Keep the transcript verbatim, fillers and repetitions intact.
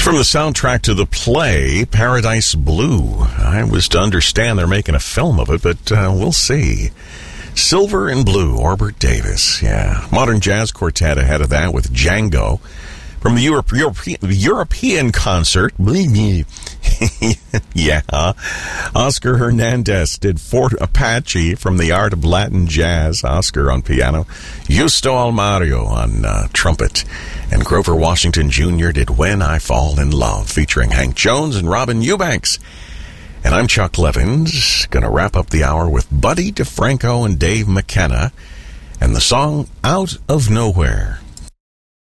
From the soundtrack to the play, Paradise Blue. I was to understand they're making a film of it, but uh, we'll see. Silver and Blue, Orbert Davis. Yeah. Modern Jazz Quartet ahead of that with Django. From the Europe, European, European concert. Yeah. Oscar Hernandez did Fort Apache from The Art of Latin Jazz. Oscar on piano. Justo Almario on uh, trumpet. And Grover Washington Junior did When I Fall in Love, featuring Hank Jones and Robin Eubanks. And I'm Chuck Levins, going to wrap up the hour with Buddy DeFranco and Dave McKenna and the song Out of Nowhere.